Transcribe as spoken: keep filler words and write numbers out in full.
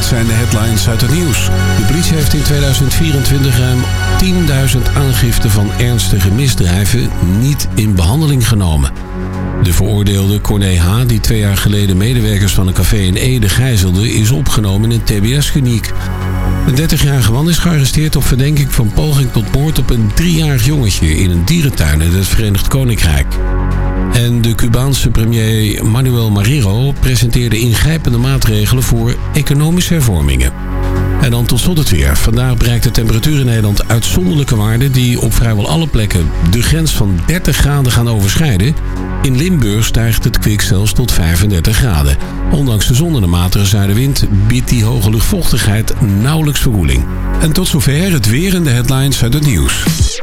dit zijn de headlines uit het nieuws. De politie heeft in tweeduizend vierentwintig ruim tienduizend aangiften van ernstige misdrijven niet in behandeling genomen. De veroordeelde Corné H., die twee jaar geleden medewerkers van een café in Ede gijzelde, is opgenomen in een T B S-kliniek. Een dertigjarige man is gearresteerd op verdenking van poging tot moord op een driejarig jongetje in een dierentuin in het Verenigd Koninkrijk. En de Cubaanse premier Manuel Marrero presenteerde ingrijpende maatregelen voor economische hervormingen. En dan tot slot het weer. Vandaag bereikt de temperatuur in Nederland uitzonderlijke waarden die op vrijwel alle plekken de grens van dertig graden gaan overschrijden. In Limburg stijgt het kwik zelfs tot vijfendertig graden. Ondanks de zon en de matige zuidenwind biedt die hoge luchtvochtigheid nauwelijks verkoeling. En tot zover het weer en de headlines uit het nieuws.